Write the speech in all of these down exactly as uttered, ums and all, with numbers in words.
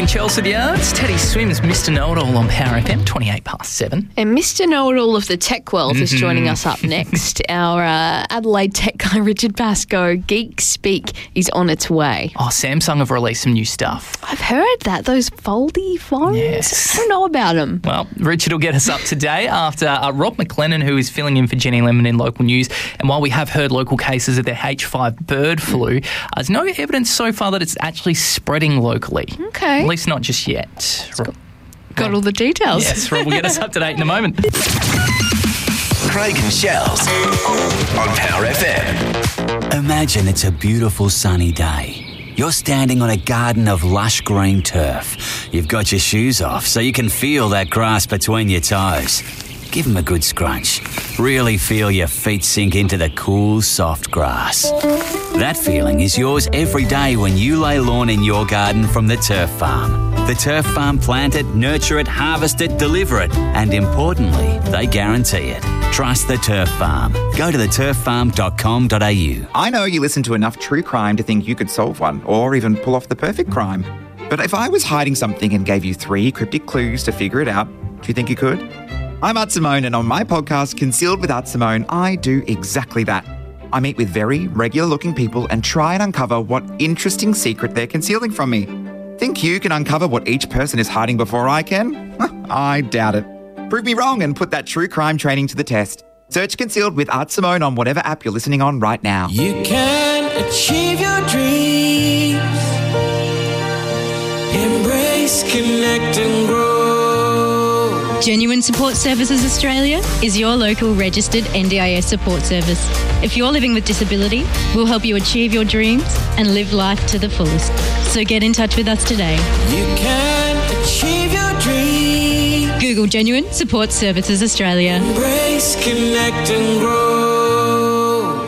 Chelsea the Arts. Teddy Swims, Mister Know-It-All on Power F M, twenty-eight past seven. And Mister Know-It-All of the tech world mm-hmm. is joining us up next. Our uh, Adelaide tech guy, Richard Pascoe, Geek Speak is on its way. Oh, Samsung have released some new stuff. I've heard that. Those foldy phones. Yes. I don't know about them. Well, Richard will get us up to date after uh, Rob McLennan, who is filling in for Jenny Lemon in local news. And while we have heard local cases of the H five bird flu, uh, there's no evidence so far that it's actually spreading locally. Okay. At least not just yet. Got, got all the details. Yes, Rob will get us up to date in a moment. Craig and Shells on Power F M. Imagine it's a beautiful sunny day. You're standing on a garden of lush green turf. You've got your shoes off so you can feel that grass between your toes. Give them a good scrunch. Really feel your feet sink into the cool, soft grass. That feeling is yours every day when you lay lawn in your garden from the Turf Farm. The Turf Farm plant it, nurture it, harvest it, deliver it, and importantly, they guarantee it. Trust the Turf Farm. Go to the turf farm dot com dot a u. I know you listen to enough true crime to think you could solve one, or even pull off the perfect crime. But if I was hiding something and gave you three cryptic clues to figure it out, do you think you could? I'm Art Simone, and on my podcast, Concealed with Art Simone, I do exactly that. I meet with very regular-looking people and try and uncover what interesting secret they're concealing from me. Think you can uncover what each person is hiding before I can? I doubt it. Prove me wrong and put that true crime training to the test. Search Concealed with Art Simone on whatever app you're listening on right now. You can achieve your dreams. Embrace, connect and grow. Genuine Support Services Australia is your local registered N D I S support service. If you're living with disability, we'll help you achieve your dreams and live life to the fullest. So get in touch with us today. You can achieve your dreams. Google Genuine Support Services Australia. Embrace, connect and grow.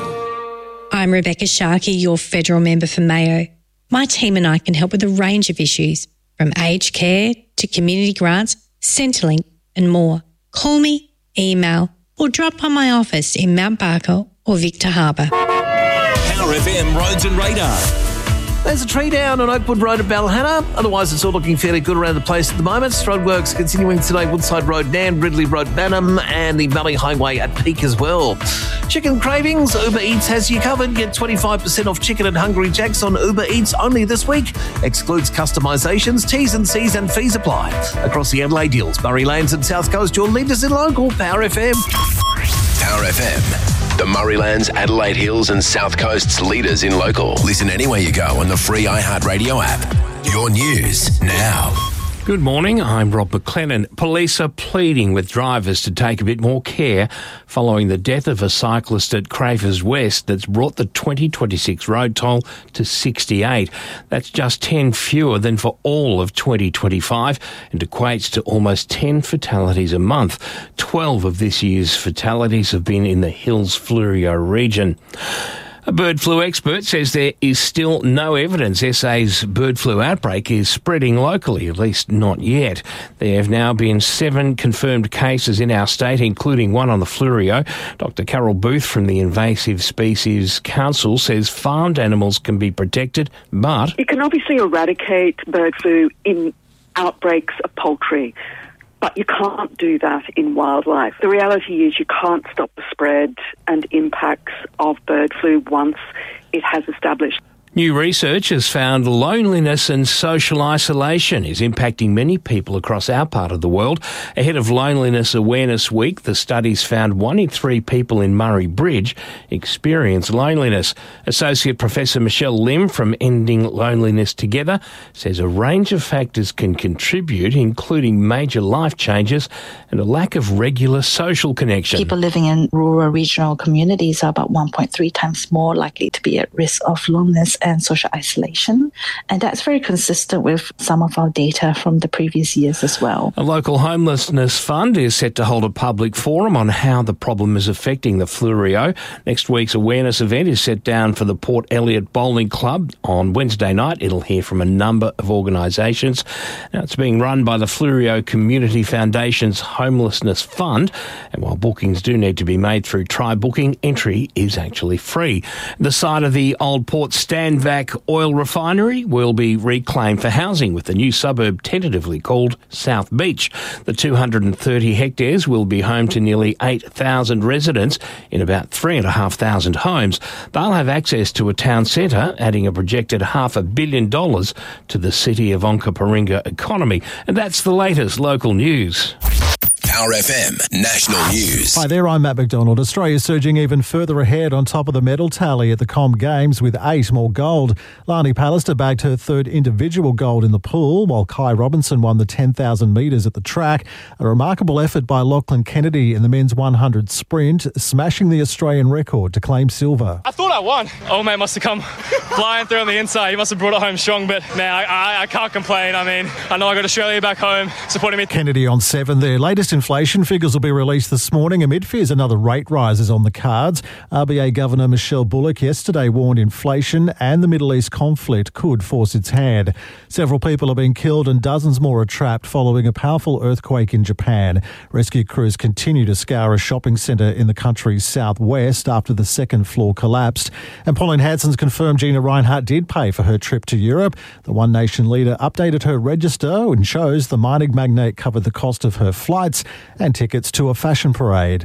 I'm Rebecca Sharkey, your federal member for Mayo. My team and I can help with a range of issues, from aged care to community grants, Centrelink and more. Call me, email or drop by my office in Mount Barker or Victor Harbour. Power F M Roads and Radar. There's a tree down on Oakwood Road at Ballahana. Otherwise, it's all looking fairly good around the place at the moment. Roadworks continuing today, Woodside Road, Nan, Ridley Road, Banham, and the Valley Highway at Peak as well. Chicken cravings, Uber Eats has you covered. Get twenty-five percent off chicken at Hungry Jack's on Uber Eats only this week. Excludes customisations, T's and C's and fees apply. Across the Adelaide Hills, Murray Lands and South Coast, your leaders in local Power F M. Power F M. The Murraylands, Adelaide Hills and South Coast's leaders in local. Listen anywhere you go on the free iHeartRadio app. Your news now. Good morning, I'm Rob McLennan. Police are pleading with drivers to take a bit more care following the death of a cyclist at Crafers West that's brought the twenty twenty-six road toll to sixty-eight. That's just ten fewer than for all of twenty twenty-five and equates to almost ten fatalities a month. twelve of this year's fatalities have been in the Hills-Fleurieu region. A bird flu expert says there is still no evidence S A's bird flu outbreak is spreading locally, at least not yet. There have now been seven confirmed cases in our state, including one on the Fleurieu. Doctor Carol Booth from the Invasive Species Council says farmed animals can be protected, but... You can obviously eradicate bird flu in outbreaks of poultry, but you can't do that in wildlife. The reality is you can't stop the spread and impacts of bird flu once it has established. New research has found loneliness and social isolation is impacting many people across our part of the world. Ahead of Loneliness Awareness Week, the studies found one in three people in Murray Bridge experience loneliness. Associate Professor Michelle Lim from Ending Loneliness Together says a range of factors can contribute, including major life changes and a lack of regular social connection. People living in rural regional communities are about one point three times more likely to be at risk of loneliness and social isolation. And that's very consistent with some of our data from the previous years as well. A local homelessness fund is set to hold a public forum on how the problem is affecting the Fleurieu. Next week's awareness event is set down for the Port Elliot Bowling Club on Wednesday night. It'll hear from a number of organisations. Now, it's being run by the Fleurieu Community Foundation's Homelessness Fund, and while bookings do need to be made through Try Booking, entry is actually free. The site of the Old Port Stand Canvac oil refinery will be reclaimed for housing with the new suburb tentatively called South Beach. The two hundred thirty hectares will be home to nearly eight thousand residents in about three thousand five hundred homes. They'll have access to a town centre, adding a projected half a billion dollars to the city of Onkaparinga economy. And that's the latest local news. Power F M National News. Hi there, I'm Matt McDonald. Australia surging even further ahead on top of the medal tally at the Com Games with eight more gold. Lani Pallister bagged her third individual gold in the pool, while Kai Robinson won the ten thousand metres at the track. A remarkable effort by Lachlan Kennedy in the men's one hundred sprint, smashing the Australian record to claim silver. I thought I won. Old mate must have come flying through on the inside. He must have brought it home strong, but now I, I, I can't complain. I mean, I know I got Australia back home supporting me. Kennedy on seven there. Latest inflation figures will be released this morning amid fears another rate rise is on the cards. R B A Governor Michelle Bullock yesterday warned inflation and the Middle East conflict could force its hand. Several people have been killed and dozens more are trapped following a powerful earthquake in Japan. Rescue crews continue to scour a shopping centre in the country's southwest after the second floor collapsed. And Pauline Hanson's confirmed Gina Rinehart did pay for her trip to Europe. The One Nation leader updated her register and shows the mining magnate covered the cost of her flights and tickets to a fashion parade.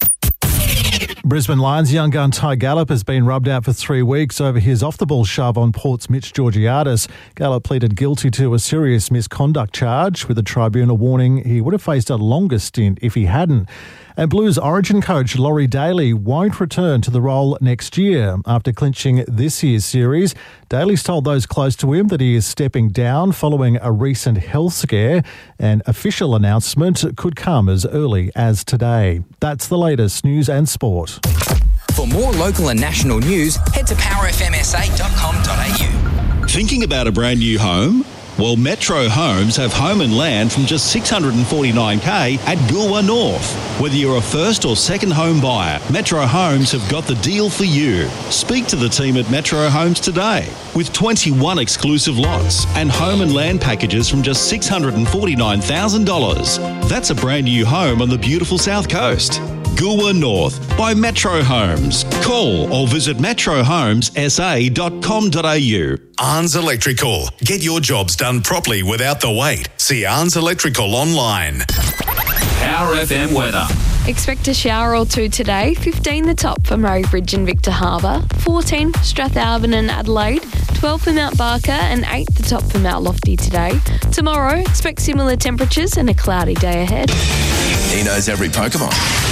Brisbane Lions young gun Ty Gallup has been rubbed out for three weeks over his off-the-ball shove on Port's Mitch Georgiadis. Gallup pleaded guilty to a serious misconduct charge, with the tribunal warning he would have faced a longer stint if he hadn't. And Blues Origin coach Laurie Daly won't return to the role next year. After clinching this year's series, Daly's told those close to him that he is stepping down following a recent health scare. An official announcement could come as early as today. That's the latest news and sport. For more local and national news, head to power f m s a dot com dot a u. Thinking about a brand new home? Well, Metro Homes have home and land from just six hundred forty-nine thousand dollars at Goolwa North. Whether you're a first or second home buyer, Metro Homes have got the deal for you. Speak to the team at Metro Homes today. With twenty-one exclusive lots and home and land packages from just six hundred forty-nine thousand dollars. That's a brand new home on the beautiful South Coast. Goolwa North by Metro Homes. Call or visit metro homes s a dot com dot a u. Arns Electrical. Get your jobs done properly without the wait. See Arns Electrical online. Power F M weather. Expect a shower or two today. fifteen the top for Murray Bridge and Victor Harbour. fourteen Strathalbyn and Adelaide. twelve for Mount Barker and eight the top for Mount Lofty today. Tomorrow, expect similar temperatures and a cloudy day ahead. He knows every Pokemon.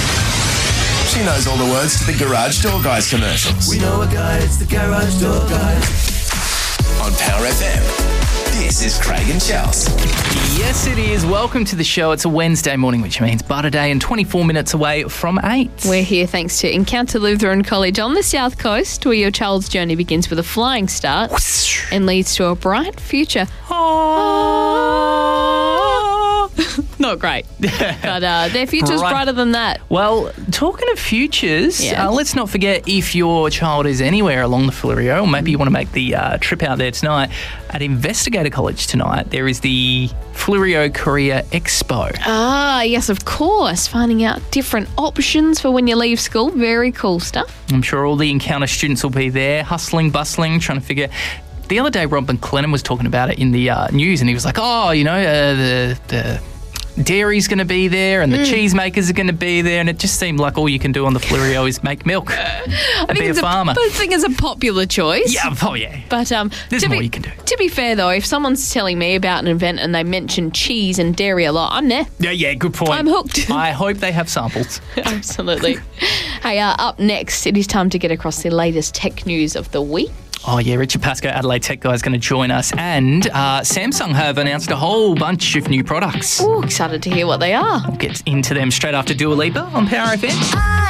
She knows all the words to the Garage Door Guys commercials. We know a guy, it's the Garage Door Guy. On Power F M, this is Craig and Chels. Yes, it is. Welcome to the show. It's a Wednesday morning, which means Butter Day and twenty-four minutes away from eight. We're here thanks to Encounter Lutheran College on the South Coast, where your child's journey begins with a flying start and leads to a bright future. Not great. But uh, their future's Bright. brighter than that. Well, talking of futures, Yeah. uh, let's not forget if your child is anywhere along the Fleurieu, or maybe you want to make the uh, trip out there tonight, at Investigator College tonight, there is the Fleurieu Career Expo. Ah, yes, of course. Finding out different options for when you leave school. Very cool stuff. I'm sure all the Encounter students will be there, hustling, bustling, trying to figure... The other day, Rob McLennan was talking about it in the uh, news, and he was like, oh, you know, uh, the... the dairy's going to be there and the Mm. cheesemakers are going to be there, and it just seemed like all you can do on the Fleurieu is make milk I and think be a it's farmer. I think it's a popular choice. Yeah, oh yeah. But um, There's to more be, you can do. To be fair, though, if someone's telling me about an event and they mention cheese and dairy a lot, I'm there. Yeah, yeah, good point. I'm hooked. I hope they have samples. Absolutely. Hey, uh, up next, it is time to get across the latest tech news of the week. Oh, yeah, Richard Pascoe, Adelaide Tech Guy, is going to join us. And uh, Samsung have announced a whole bunch of new products. Oh, excited to hear what they are. We'll get into them straight after Dua Lipa on Power F M.